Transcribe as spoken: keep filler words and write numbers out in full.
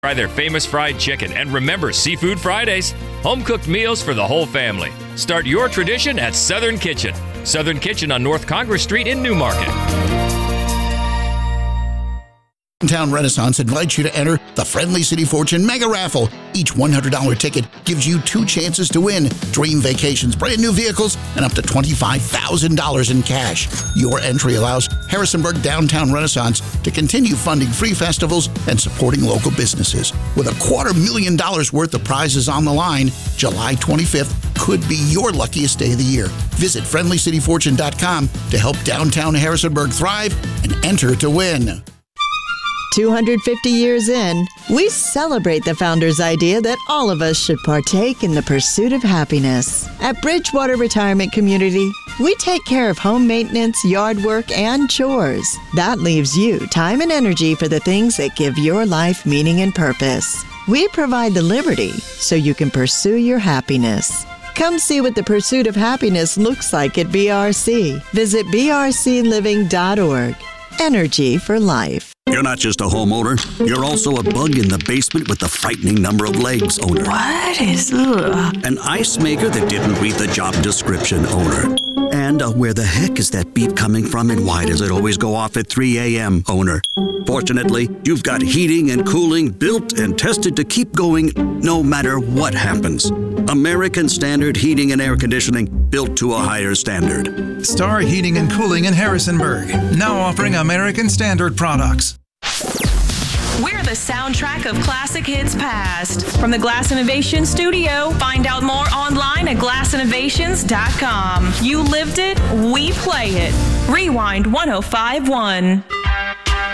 Try their famous fried chicken, and remember Seafood Fridays, home-cooked meals for the whole family. Start your tradition at Southern Kitchen. Southern Kitchen on North Congress Street in Newmarket. Downtown Renaissance invites you to enter the Friendly City Fortune Mega Raffle. Each one hundred dollars ticket gives you two chances to win dream vacations, brand new vehicles, and up to twenty-five thousand dollars in cash. Your entry allows Harrisonburg Downtown Renaissance to continue funding free festivals and supporting local businesses. With a quarter million dollars worth of prizes on the line, July twenty-fifth could be your luckiest day of the year. Visit friendly city fortune dot com to help downtown Harrisonburg thrive and enter to win. two hundred fifty years in, we celebrate the founder's idea that all of us should partake in the pursuit of happiness. At Bridgewater Retirement Community, we take care of home maintenance, yard work, and chores. That leaves you time and energy for the things that give your life meaning and purpose. We provide the liberty so you can pursue your happiness. Come see what the pursuit of happiness looks like at B R C. Visit b r c living dot org. Energy for life. You're not just a homeowner. You're also a bug in the basement with the frightening number of legs owner. What is ugh? An ice maker that didn't read the job description owner. And uh, where the heck is that beep coming from and why does it always go off at three a.m. owner? Fortunately, you've got heating and cooling built and tested to keep going no matter what happens. American Standard Heating and Air Conditioning, built to a higher standard. Star Heating and Cooling in Harrisonburg, now offering American Standard products. We're the soundtrack of classic hits past. From the Glass Innovation Studio, find out more online at glass innovations dot com. You lived it, we play it. Rewind one oh five point one.